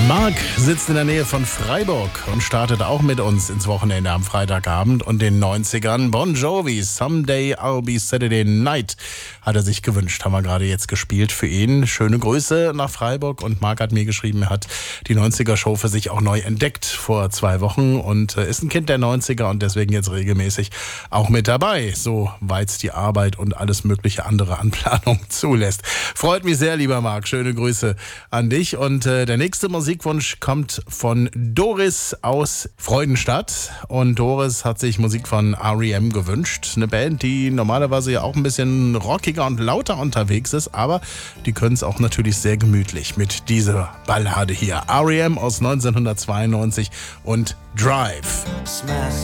Marc sitzt in der Nähe von Freiburg und startet auch mit uns ins Wochenende am Freitagabend und den 90ern. Bon Jovi, Someday I'll Be Saturday Night, hat er sich gewünscht. Haben wir gerade jetzt gespielt für ihn. Schöne Grüße nach Freiburg. Und Marc hat mir geschrieben, er hat die 90er-Show für sich auch neu entdeckt vor 2 Wochen und ist ein Kind der 90er und deswegen jetzt regelmäßig auch mit dabei, soweit es die Arbeit und alles mögliche andere an Planung zulässt. Freut mich sehr, lieber Marc. Schöne Grüße an dich. Und der nächste Musikwunsch kommt von Doris aus Freudenstadt. Und Doris hat sich Musik von R.E.M. gewünscht. Eine Band, die normalerweise ja auch ein bisschen rockiger und lauter unterwegs ist, aber die können es auch natürlich sehr gemütlich mit dieser Ballade hier. R.E.M. aus 1992 und Drive. Smash